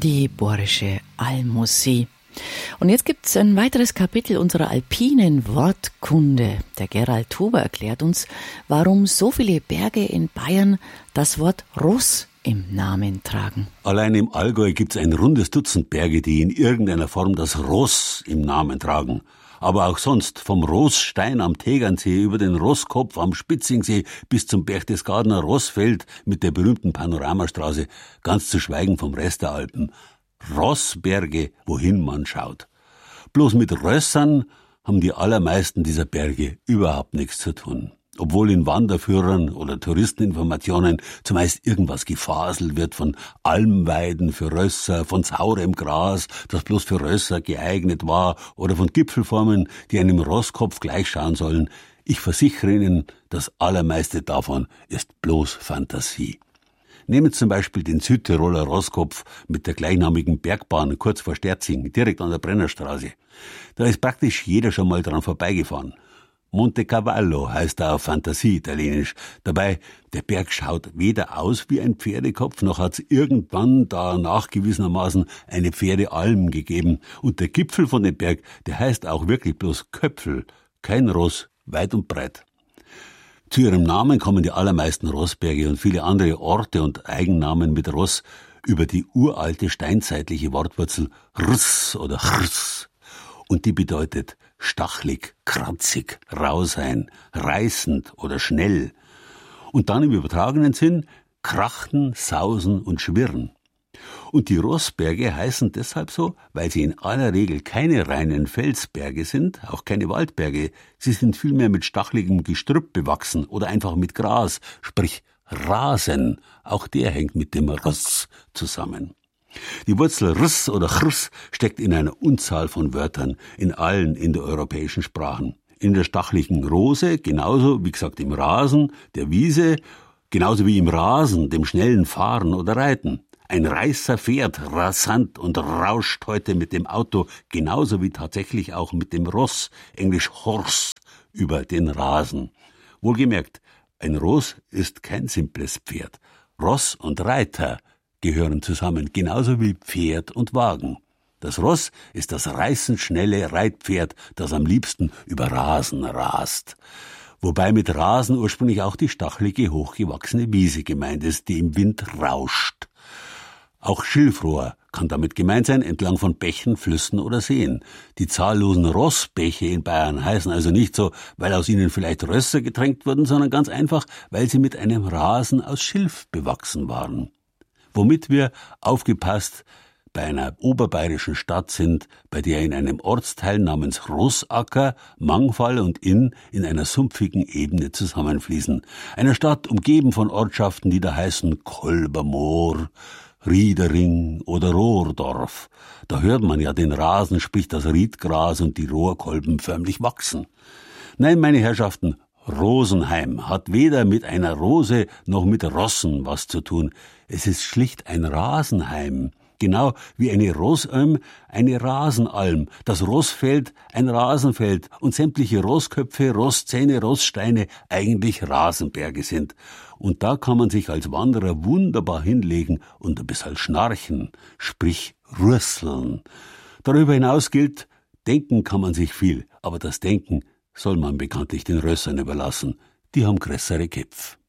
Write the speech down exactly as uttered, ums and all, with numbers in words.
Die Bohrische Almusee. Und jetzt gibt es ein weiteres Kapitel unserer alpinen Wortkunde. Der Gerald Huber erklärt uns, warum so viele Berge in Bayern das Wort Ross im Namen tragen. Allein im Allgäu gibt es ein rundes Dutzend Berge, die in irgendeiner Form das Ross im Namen tragen. Aber auch sonst, vom Rossstein am Tegernsee über den Rosskopf am Spitzingsee bis zum Berchtesgadener Rossfeld mit der berühmten Panoramastraße, ganz zu schweigen vom Rest der Alpen. Rossberge, wohin man schaut. Bloß mit Rössern haben die allermeisten dieser Berge überhaupt nichts zu tun. Obwohl in Wanderführern oder Touristeninformationen zumeist irgendwas gefaselt wird von Almweiden für Rösser, von saurem Gras, das bloß für Rösser geeignet war, oder von Gipfelformen, die einem Rosskopf gleichschauen sollen. Ich versichere Ihnen, das allermeiste davon ist bloß Fantasie. Nehmen Sie zum Beispiel den Südtiroler Rosskopf mit der gleichnamigen Bergbahn kurz vor Sterzing, direkt an der Brennerstraße. Da ist praktisch jeder schon mal dran vorbeigefahren. Monte Cavallo heißt er auf Fantasie italienisch. Dabei, der Berg schaut weder aus wie ein Pferdekopf, noch hat es irgendwann da nachgewiesenermaßen eine Pferdealm gegeben. Und der Gipfel von dem Berg, der heißt auch wirklich bloß Köpfel, kein Ross, weit und breit. Zu ihrem Namen kommen die allermeisten Rossberge und viele andere Orte und Eigennamen mit Ross über die uralte steinzeitliche Wortwurzel Rss oder Chrs. Und die bedeutet stachelig, kratzig, rau sein, reißend oder schnell. Und dann im übertragenen Sinn krachten, sausen und schwirren. Und die Rossberge heißen deshalb so, weil sie in aller Regel keine reinen Felsberge sind, auch keine Waldberge. Sie sind vielmehr mit stacheligem Gestrüpp bewachsen oder einfach mit Gras, sprich Rasen. Auch der hängt mit dem Ross zusammen. Die Wurzel Riss oder Chrs steckt in einer Unzahl von Wörtern, in allen indoeuropäischen Sprachen. In der stacheligen Rose, genauso wie gesagt im Rasen, der Wiese, genauso wie im Rasen, dem schnellen Fahren oder Reiten. Ein Reißer fährt rasant und rauscht heute mit dem Auto, genauso wie tatsächlich auch mit dem Ross, englisch Horse, über den Rasen. Wohlgemerkt, ein Ross ist kein simples Pferd. Ross und Reiter gehören zusammen, genauso wie Pferd und Wagen. Das Ross ist das reißend schnelle Reitpferd, das am liebsten über Rasen rast. Wobei mit Rasen ursprünglich auch die stachelige, hochgewachsene Wiese gemeint ist, die im Wind rauscht. Auch Schilfrohr kann damit gemeint sein, entlang von Bächen, Flüssen oder Seen. Die zahllosen Rossbäche in Bayern heißen also nicht so, weil aus ihnen vielleicht Rösser getränkt wurden, sondern ganz einfach, weil sie mit einem Rasen aus Schilf bewachsen waren. Womit wir, aufgepasst, bei einer oberbayerischen Stadt sind, bei der in einem Ortsteil namens Rossacker Mangfall und Inn in einer sumpfigen Ebene zusammenfließen. Einer Stadt umgeben von Ortschaften, die da heißen Kolbermoor, Riedering oder Rohrdorf. Da hört man ja den Rasen, sprich das Riedgras und die Rohrkolben förmlich wachsen. Nein, meine Herrschaften, Rosenheim hat weder mit einer Rose noch mit Rossen was zu tun. Es ist schlicht ein Rasenheim. Genau wie eine Rossalm eine Rasenalm, das Rossfeld ein Rasenfeld und sämtliche Rossköpfe, Rosszähne, Rosssteine eigentlich Rasenberge sind. Und da kann man sich als Wanderer wunderbar hinlegen und ein bisschen schnarchen, sprich rüsseln. Darüber hinaus gilt, denken kann man sich viel, aber das Denken soll man bekanntlich den Rössern überlassen. Die haben größere Köpfe.